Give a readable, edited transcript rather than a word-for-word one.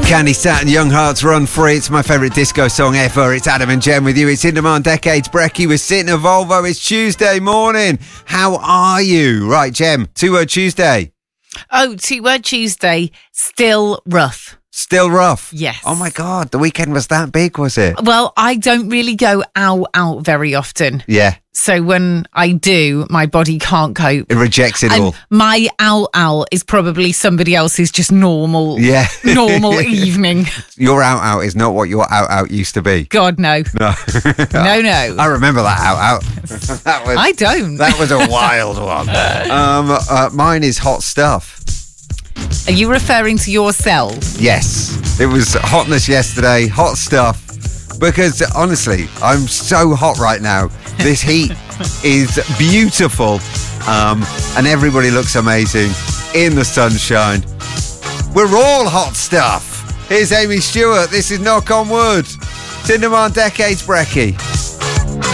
Candy Satin, Young Hearts Run Free. It's my favourite disco song ever. It's Adam and Jem with you. It's In Demand Decades. Brecky was sitting at Volvo. It's Tuesday morning. How are you? Right, Jem, 2-word Tuesday. Oh, 2-word Tuesday. Still rough. Still rough? Yes. Oh my God, the weekend was that big, was it? Well, I don't really go out very often. Yeah. So when I do, my body can't cope. It rejects it all. My out is probably somebody else's just normal normal evening. Your out is not what your out used to be. God, no. No. No. I remember that out. I don't. That was a wild one. Mine is hot stuff. Are you referring to yourself? Yes. It was hotness yesterday, hot stuff. Because honestly, I'm so hot right now. This heat is beautiful. And everybody looks amazing in the sunshine. We're all hot stuff. Here's Amy Stewart. This is Knock on Wood. It's In Demand Decades, Brecky.